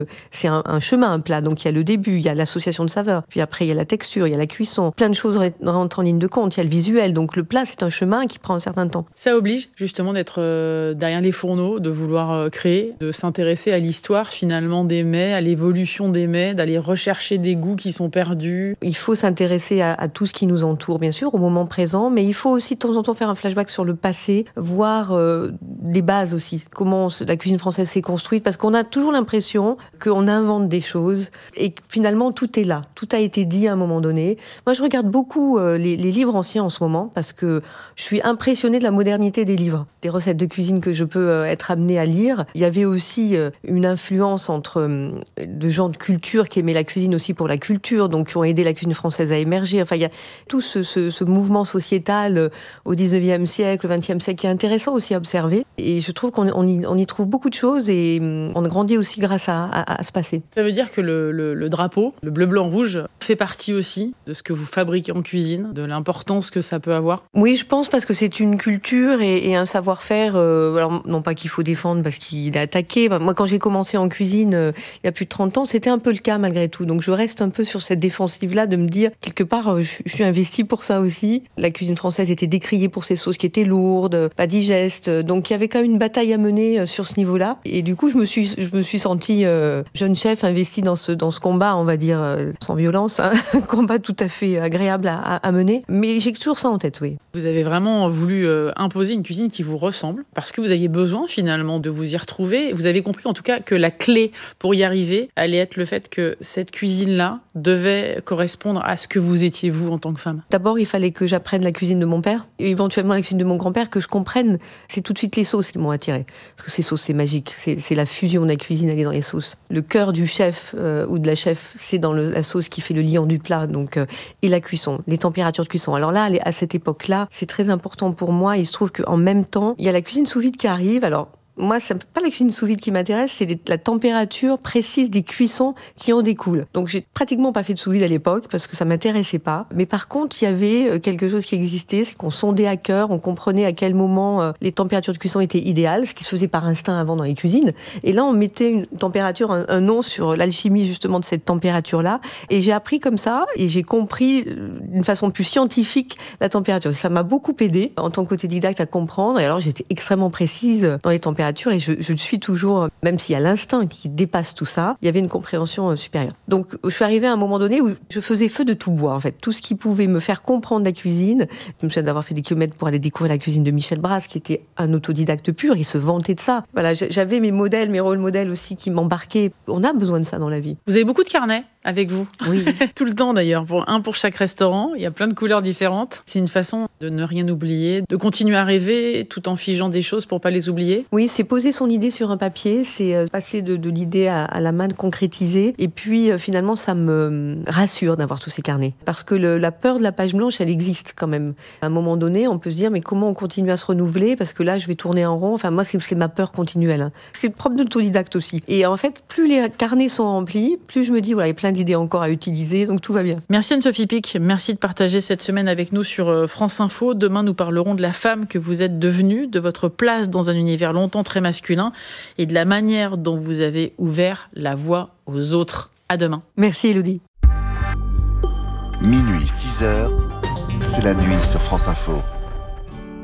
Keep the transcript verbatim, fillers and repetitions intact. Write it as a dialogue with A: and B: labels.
A: C'est un, un chemin, un plat. Donc il y a le début, il y a l'association de saveurs, puis après il y a la texture, il y a la cuisson. Plein de choses rentrent en ligne de compte. Il y a le visuel. Donc le plat, c'est un chemin qui prend un certain temps.
B: Ça oblige justement d'être euh, derrière les fourneaux, de vouloir euh, créer, de s'intéresser à l'histoire finalement des mets, à l'évolution des mets, d'aller rechercher des goûts qui sont perdus.
A: Il faut s'intéresser à, à tout ce qui nous entoure, bien sûr, au moment présent, mais il faut aussi de temps en temps faire un flashback sur le passé, voir euh, les bases aussi, comment la cuisine française s'est construite, parce qu'on a toujours l'impression qu'on invente des choses et que finalement tout est là, tout a été dit à un moment donné. Moi, je regarde beaucoup euh, les, les livres anciens en ce moment parce que je suis impressionnée de la modernité des livres, des recettes de cuisine que je peux euh, être amenée à lire. Il y avait aussi euh, une influence entre euh, de gens de culture qui aimaient la cuisine aussi pour la culture, donc qui ont aidé la cuisine française à émerger. Enfin, il y a tout ce, ce, ce mouvement sociétal euh, au dix-neuvième siècle, au vingtième siècle, qui est intéressant aussi à observer. Et je trouve qu'on on y, on y trouve beaucoup de choses et euh, on a grandi aussi grâce à, à, à ce passé.
B: Ça veut dire que le, le, le drapeau, le bleu, blanc, rouge, fait partie aussi de ce que vous fabriquez en cuisine, de l'importance que ça peut avoir?
A: Oui, je pense parce que c'est une culture et, et un savoir-faire. Euh, alors, non pas qu'il faut défendre parce qu'il est attaqué. Moi, quand j'ai commencé en cuisine euh, il y a plus de trente ans, c'était un peu le cas malgré tout. Donc, je reste un peu sur cette défensive-là de me dire, quelque part, euh, je, je suis investie pour ça aussi. La cuisine française était décriée pour ses sauces qui étaient lourdes, pas digestes. Donc, il y avait quand même une bataille à mener euh, sur ce niveau-là. Et du coup, je me suis, je me suis sentie euh, jeune chef investie dans ce, dans ce combat, on va dire, euh, sans violence, hein, un combat tout à fait agréable à, à, à mener. Mais j'ai toujours ça en tête, oui.
B: Vous avez vraiment voulu euh, imposer une cuisine qui vous ressemble parce que vous aviez besoin finalement de vous y retrouver. Vous avez compris en tout cas que la clé pour y arriver allait être le fait que cette cuisine-là devait correspondre à ce que vous étiez vous en tant que femme.
A: D'abord, il fallait que j'apprenne la cuisine de mon père et éventuellement la cuisine de mon grand-père, que je comprenne. C'est tout de suite les sauces qui m'ont attirée. Parce que ces sauces, c'est magique. C'est, c'est la fusion de la cuisine, elle est dans les sauces. Le cœur du chef euh, ou de la chef, c'est dans le, la sauce qui fait le liant du plat. Donc, euh, et la cuisson, les températures de cuisson. Alors là, à cette époque-là, c'est très important pour moi. Il se trouve qu'en même temps, il y a la cuisine sous vide qui arrive. Alors, moi, c'est pas la cuisine sous vide qui m'intéresse, c'est la température précise des cuissons qui en découlent. Donc, j'ai pratiquement pas fait de sous vide à l'époque parce que ça m'intéressait pas. Mais par contre, il y avait quelque chose qui existait, c'est qu'on sondait à cœur, on comprenait à quel moment les températures de cuisson étaient idéales, ce qui se faisait par instinct avant dans les cuisines. Et là, on mettait une température, un, un nom sur l'alchimie justement de cette température-là. Et j'ai appris comme ça et j'ai compris d'une façon plus scientifique la température. Ça m'a beaucoup aidé en tant qu'autodidacte à comprendre. Et alors, j'étais extrêmement précise dans les températures. Et je, je le suis toujours, même s'il y a l'instinct qui dépasse tout ça, il y avait une compréhension supérieure. Donc, je suis arrivée à un moment donné où je faisais feu de tout bois, en fait. Tout ce qui pouvait me faire comprendre la cuisine. Je me souviens d'avoir fait des kilomètres pour aller découvrir la cuisine de Michel Brasse, qui était un autodidacte pur. Il se vantait de ça. Voilà, j'avais mes modèles, mes rôles modèles aussi qui m'embarquaient. On a besoin de ça dans la vie.
B: Vous avez beaucoup de carnets avec vous.
A: Oui.
B: Tout le temps d'ailleurs, pour un pour chaque restaurant. Il y a plein de couleurs différentes. C'est une façon de ne rien oublier, de continuer à rêver tout en figeant des choses pour pas les oublier.
A: Oui, c'est poser son idée sur un papier, c'est euh, passer de, de l'idée à, à la main, de concrétiser. Et puis euh, finalement, ça me rassure d'avoir tous ces carnets. Parce que le, la peur de la page blanche, elle existe quand même. À un moment donné, on peut se dire, mais comment on continue à se renouveler? Parce que là, je vais tourner en rond. Enfin, moi, c'est, c'est ma peur continuelle. Hein. C'est le propre de l'autodidacte aussi. Et en fait, plus les carnets sont remplis, plus je me dis, voilà, il y a plein d'idées encore à utiliser, donc tout va bien.
B: Merci Anne-Sophie Pic, merci de partager cette semaine avec nous sur France Info. Demain, nous parlerons de la femme que vous êtes devenue, de votre place dans un univers longtemps très masculin et de la manière dont vous avez ouvert la voie aux autres. À demain.
A: Merci Élodie.
C: Minuit, six heures, c'est la nuit sur France Info.